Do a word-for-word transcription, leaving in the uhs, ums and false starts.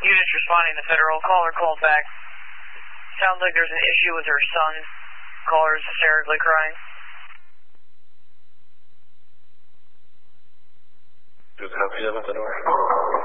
Units responding to Federal. Caller called back. Sounds like there's an issue with her son. Caller is hysterically crying. Just copy, up at the door.